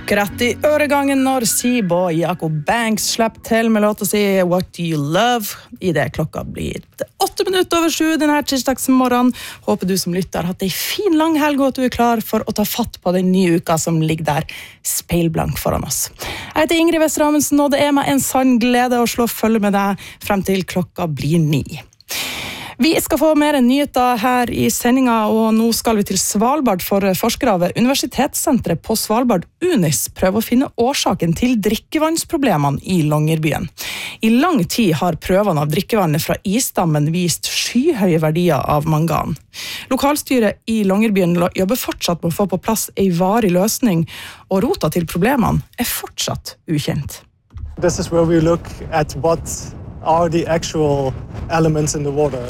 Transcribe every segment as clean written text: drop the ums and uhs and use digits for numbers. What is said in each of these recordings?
Akkurat I øregangen når Seaboy Jacob Banks slipper til med låta si What Do You Love I det klokka blir 7:08 denne tirsdagsmorgen. Håper du som lytter har hatt en fin lang helg og at du klar for å ta fatt på den nye uka som ligger der speilblank foran oss. Jeg heter Ingrid Wester Amundsen og det meg en sann glede å slå følge med deg frem til klokka blir 9. Vi skal få mer nyheter her I sendinga, og nå skal vi til Svalbard for forskere ved Universitetssenteret på Svalbard UNIS prøve å finne årsaken til drikkevannsproblemene I Longyearbyen. I lang tid har prøvene av drikkevannet fra isdammen vist skyhøye verdier av mangan. Lokalstyret I Longyearbyen jobber fortsatt med å få på plass en varig løsning, og rota til problemene fortsatt ukjent. This is where we look at what are the actual elements in the water.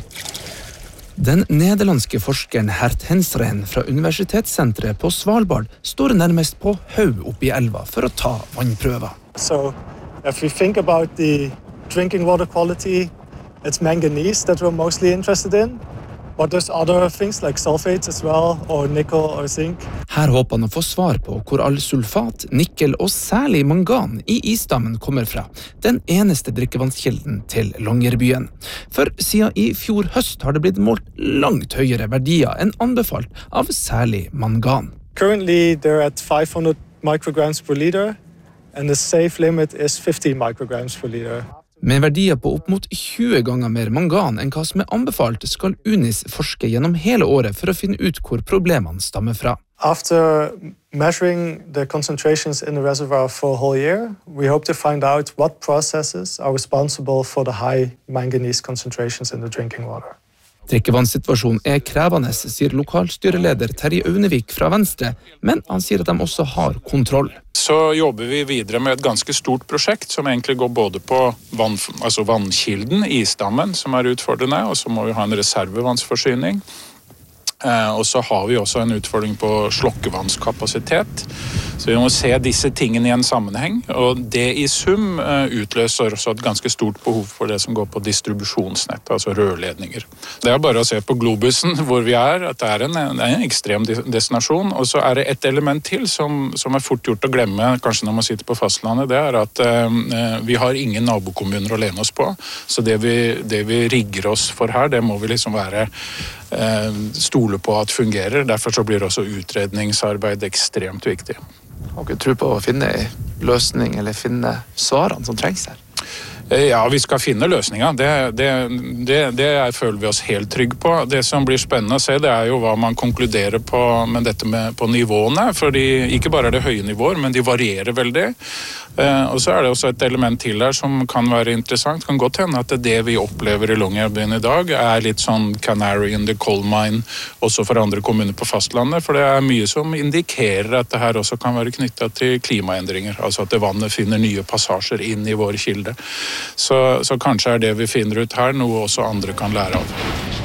Den nederlandske forskeren Hert Hensren fra Universitetssenteret på Svalbard står nærmest på haug oppi elva for å ta vannprøver. So if we think about the drinking water quality, it's manganese that we're mostly interested in. But there's other things like sulfates as well, or nickel or zinc. Her håper han å få svar på hvor all sulfat, nikkel og særlig mangan I isdammen kommer fra, den eneste drikkevannskilden til Longyearbyen. For siden I fjor høst har det blitt målt langt høyere verdier enn anbefalt av særlig mangan. Currently they're at 500 micrograms per liter, and the safe limit is 50 micrograms per liter. Med verdier på opp mot 20 ganger mer mangan enn hva som anbefalt, skal UNIS forske gjennom hele året for å finne ut hvor problemene stammer fra. After measuring the concentrations in the reservoir for a whole year, we hope to find out what processes are responsible for the high manganese concentrations in the drinking water. Drikkevannssituasjonen krevende, sier lokalstyreleder Terje Aunevik fra Venstre, men han sier at de også har kontroll. Så jobber vi videre med et ganske stort prosjekt som egentlig går både på vannkilden, isdammen, som utfordrende, og så må vi ha en reservevannsforsyning. Og så har vi også en utfordring på slokkevannskapasitet. Så vi må se disse tingene I en sammenheng, og det I sum utløser også et ganske stort behov for det som går på distribusjonsnett, altså rørledninger. Det bare å se på globusen hvor vi at det en ekstrem destinasjon, og så det et element til som fort gjort å glemme, kanskje når man sitter på fastlandet, det at vi har ingen nabokommuner å lene oss på, så det vi rigger oss for her, det må vi liksom være stole på at fungerer. Derfor så blir også utredningsarbeid ekstremt viktig. Har dere tro på å finne en løsning eller finne svarene som trengs her? Ja, vi skal finne løsninger. Det føler vi oss helt trygg på. Det som blir spennende å se, det jo hva man konkluderer på med dette på nivåene, fordi ikke bare det høye nivåer, men de varierer veldig. Og så det også et element til der som kan være interessant. Det kan godt hende at det vi opplever I Longyearbyen I dag litt sånn canary in the coal mine, også for andre kommuner på fastlandet, for det mye som indikerer at det her også kan være knyttet til klimaendringer, altså at det vannet finner nye passasjer inn I vår kilde. Så kanskje det vi finner ut her, noe også andre kan lære av.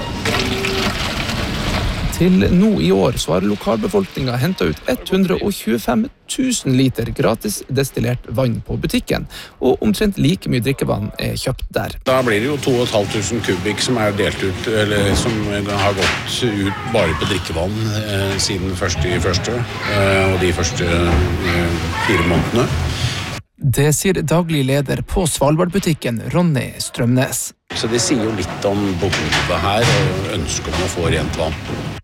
Til nå I år så har lokalbefolkningen hentet ut 125 000 liter gratis destillert vann på butikken, og omtrent like mye drikkevann kjøpt der. Da blir det jo 2500 kubikk som delt ut, eller som har gått ut bare på drikkevann siden første, og de første 4 månedene. Det sier daglig leder på Svalbardbutikken, Ronny Strømnes. Så det sier jo litt om behovet her, og ønsket om å få rent vann.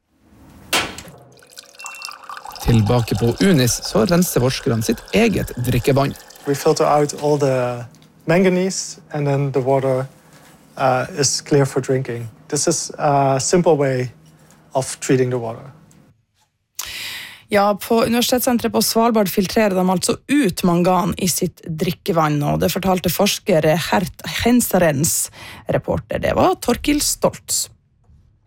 Tilbake på UNIS så renser forskerne sitt eget drikkevann. We filter out all the manganese and then the water is clear for drinking. This is a simple way of treating the water. Ja, på Universitetssenteret på Svalbard filtrerer de altså ut mangan I sitt drikkevann, og det fortalte forsker Hert Hensrens. Reporter, det var Torkil Stoltz.